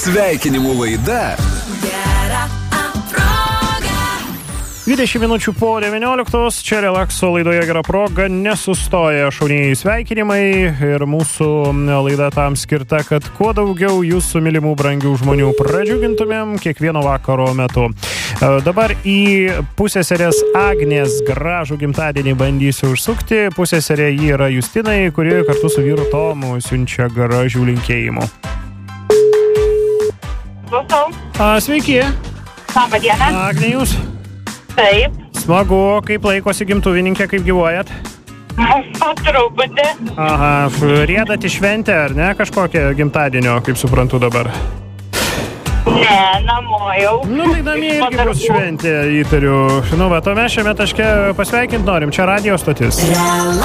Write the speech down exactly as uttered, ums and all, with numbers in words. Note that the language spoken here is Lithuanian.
Sveikinimų laida dvidešimt minučių po devynioliktos, čia Relakso laidoje Gera proga, nesustoja šaunieji sveikinimai ir mūsų laida tam skirta, kad kuo daugiau jūsų mylimų brangių žmonių pradžiugintumėm kiekvieno vakaro metu. Dabar į pusseserės Agnės gražų gimtadienį bandysiu užsukti. Pusseserė jį yra Justinai, kuri kartu su vyru Tomu siunčia gražių linkėjimų. Klausau. A, sveiki. Labą dieną. Agnė, jūs? Taip. Smagu, kaip laikosi gimtuvininkė, kaip gyvuojat? Po truputį. Aha, rėdat į šventę, ar ne, kažkokią gimtadienio, kaip suprantu dabar? Ne, namo jau. Nu, tai namie irgi bus šventė, įtariu. Nu, va, to mes šiame taške pasveikint norim, čia radijo stotis.